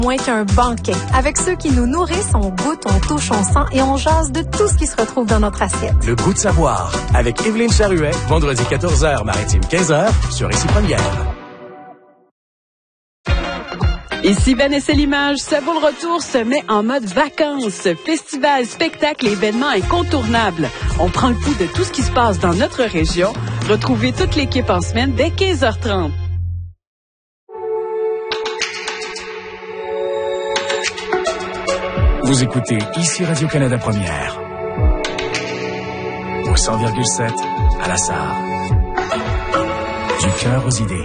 Moins qu'un banquet. Avec ceux qui nous nourrissent, on goûte, on touche, on sent et on jase de tout ce qui se retrouve dans notre assiette. Le goût de savoir, avec Evelyne Charuet, vendredi 14h, maritime 15h, sur Ici Première. Ici Vanessa Limage, Ça vaut le retour se met en mode vacances. Festival, spectacle et événements incontournables. On prend le pouls de tout ce qui se passe dans notre région. Retrouvez toute l'équipe en semaine dès 15h30. Vous écoutez Ici Radio-Canada Première. Au 100,7 à la Sarre. Du cœur aux idées.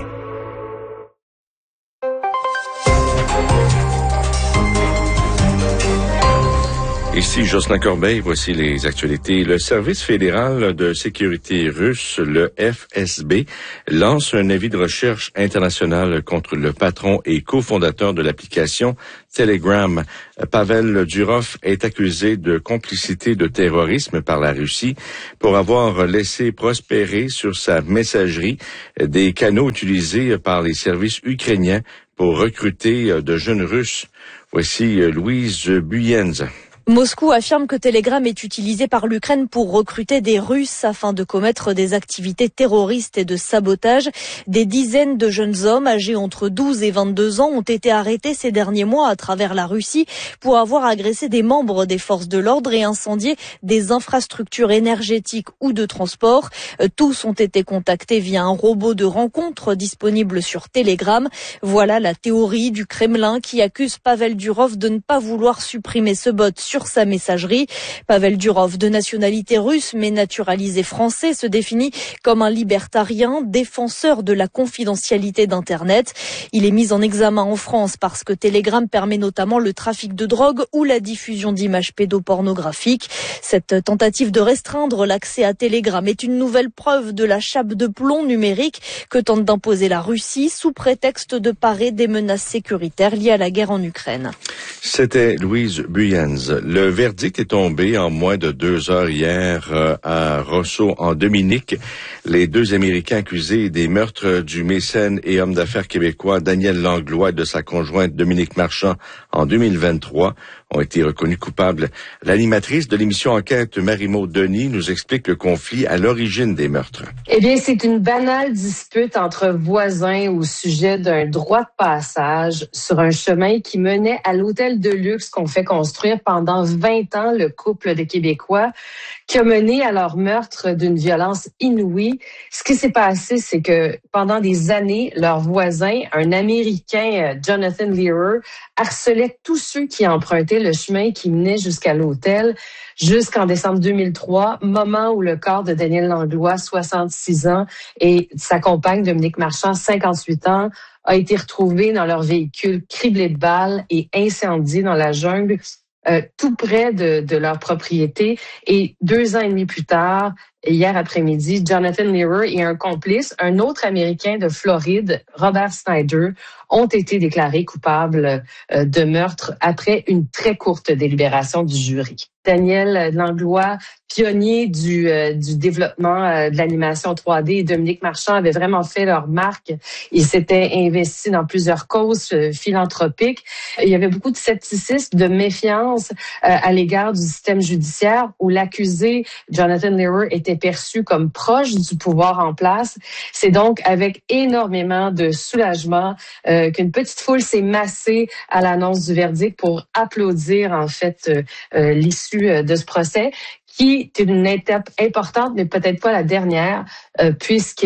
Ici Jocelyn Corbeil, voici les actualités. Le service fédéral de sécurité russe, le FSB, lance un avis de recherche international contre le patron et cofondateur de l'application Telegram. Pavel Durov est accusé de complicité de terrorisme par la Russie pour avoir laissé prospérer sur sa messagerie des canaux utilisés par les services ukrainiens pour recruter de jeunes Russes. Voici Louise Buyens. Moscou affirme que Telegram est utilisé par l'Ukraine pour recruter des Russes afin de commettre des activités terroristes et de sabotage. Des dizaines de jeunes hommes âgés entre 12 et 22 ans ont été arrêtés ces derniers mois à travers la Russie pour avoir agressé des membres des forces de l'ordre et incendié des infrastructures énergétiques ou de transport. Tous ont été contactés via un robot de rencontre disponible sur Telegram. Voilà la théorie du Kremlin qui accuse Pavel Durov de ne pas vouloir supprimer ce bot sur sa messagerie. Pavel Durov, de nationalité russe mais naturalisé français, se définit comme un libertarien, défenseur de la confidentialité d'Internet. Il est mis en examen en France parce que Telegram permet notamment le trafic de drogue ou la diffusion d'images pédopornographiques. Cette tentative de restreindre l'accès à Telegram est une nouvelle preuve de la chape de plomb numérique que tente d'imposer la Russie sous prétexte de parer des menaces sécuritaires liées à la guerre en Ukraine. C'était Louise Buyens. Le verdict est tombé en moins de 2 heures hier à Rosso, en Dominique. Les 2 Américains accusés des meurtres du mécène et homme d'affaires québécois Daniel Langlois et de sa conjointe Dominique Marchand en 2023 ont été reconnus coupables. L'animatrice de l'émission Enquête, Marie-Maude Denis, nous explique le conflit à l'origine des meurtres. Eh bien, c'est une banale dispute entre voisins au sujet d'un droit de passage sur un chemin qui menait à l'hôtel de luxe qu'on fait construire pendant 20 ans le couple de Québécois, qui a mené à leur meurtre d'une violence inouïe. Ce qui s'est passé, c'est que pendant des années, leur voisin, un Américain, Jonathan Lehrer, harcelait tous ceux qui empruntaient le chemin qui menait jusqu'à l'hôtel, jusqu'en décembre 2003, moment où le corps de Daniel Langlois, 66 ans, et sa compagne Dominique Marchand, 58 ans, a été retrouvé dans leur véhicule criblé de balles et incendié dans la jungle, tout près de leur propriété. Et 2 ans et demi plus tard, hier après-midi, Jonathan Lehrer et un complice, un autre Américain de Floride, Robert Snyder, ont été déclarés coupables de meurtre après une très courte délibération du jury. Daniel Langlois, pionnier du développement de l'animation 3D, et Dominique Marchand avaient vraiment fait leur marque. Ils s'étaient investis dans plusieurs causes philanthropiques. Il y avait beaucoup de scepticisme, de méfiance à l'égard du système judiciaire où l'accusé, Jonathan Lehrer, était perçu comme proche du pouvoir en place. C'est donc avec énormément de soulagement qu'une petite foule s'est massée à l'annonce du verdict pour applaudir en fait l'issue de ce procès, qui est une étape importante, mais peut-être pas la dernière, puisque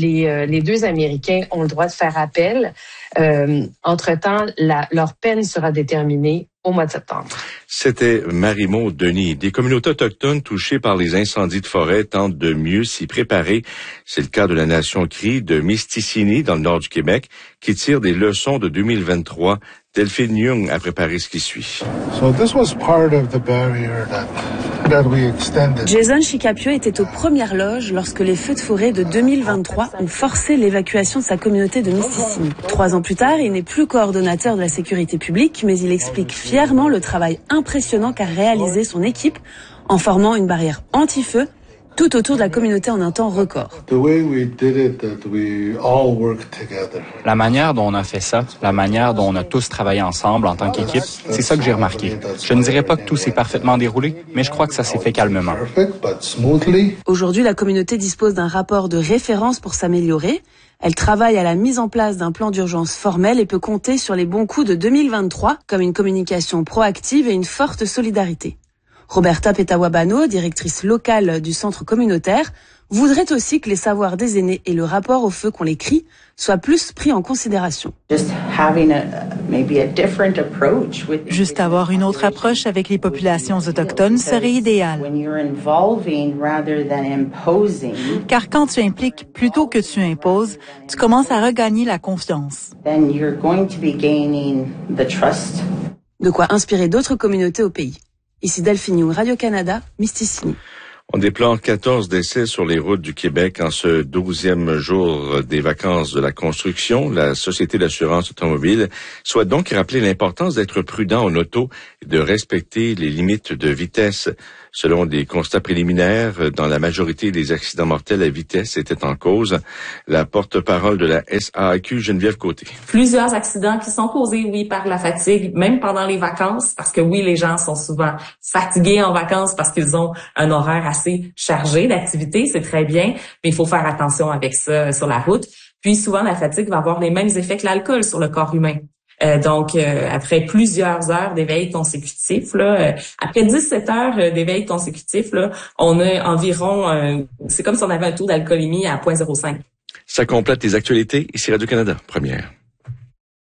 les 2 Américains ont le droit de faire appel. Entre-temps, leur peine sera déterminée au mois de septembre. C'était Marie-Maude Denis. Des communautés autochtones touchées par les incendies de forêt tentent de mieux s'y préparer. C'est le cas de la nation Cri de Misticini, dans le nord du Québec, qui tire des leçons de 2023. Delphine Young a préparé ce qui suit. Jason Chicapio était aux premières loges lorsque les feux de forêt de 2023 ont forcé l'évacuation de sa communauté de Misticini. 3 ans plus tard, il n'est plus coordonnateur de la sécurité publique, mais il explique fièrement le travail impressionnant qu'a réalisé son équipe en formant une barrière anti-feu tout autour de la communauté en un temps record. La manière dont on a fait ça, la manière dont on a tous travaillé ensemble en tant qu'équipe, c'est ça que j'ai remarqué. Je ne dirais pas que tout s'est parfaitement déroulé, mais je crois que ça s'est fait calmement. Aujourd'hui, la communauté dispose d'un rapport de référence pour s'améliorer. Elle travaille à la mise en place d'un plan d'urgence formel et peut compter sur les bons coups de 2023, comme une communication proactive et une forte solidarité. Roberta Petawabano, directrice locale du centre communautaire, voudrait aussi que les savoirs des aînés et le rapport au feu qu'on les crie soient plus pris en considération. Juste avoir une autre approche avec les populations autochtones serait idéal. Car quand tu impliques plutôt que tu imposes, tu commences à regagner la confiance. De quoi inspirer d'autres communautés au pays. Ici Delphine Young, Radio-Canada, Mysticini. On déplore 14 décès sur les routes du Québec en ce 12e jour des vacances de la construction. La Société d'assurance automobile souhaite donc rappeler l'importance d'être prudent en auto et de respecter les limites de vitesse. Selon des constats préliminaires, dans la majorité des accidents mortels, la vitesse était en cause. La porte-parole de la SAAQ, Geneviève Côté. Plusieurs accidents qui sont causés, oui, par la fatigue, même pendant les vacances, parce que oui, les gens sont souvent fatigués en vacances parce qu'ils ont un horaire assez chargé d'activité, c'est très bien, mais il faut faire attention avec ça sur la route. Puis souvent, la fatigue va avoir les mêmes effets que l'alcool sur le corps humain. Donc, après plusieurs heures d'éveil consécutif, après 17 heures d'éveil consécutif, on a environ, c'est comme si on avait un taux d'alcoolémie à 0,05. Ça complète les actualités. Ici Radio-Canada, première.